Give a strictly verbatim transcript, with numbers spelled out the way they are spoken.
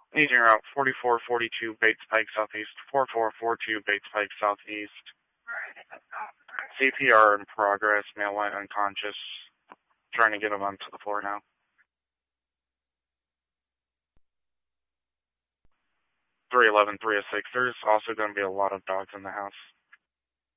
Aging route forty-four forty-two Bates Pike Southeast, forty-four forty-two Bates Pike Southeast. C P R in progress, male light unconscious. Trying to get him onto the floor now. three eleven, three oh six, there's also going to be a lot of dogs in the house.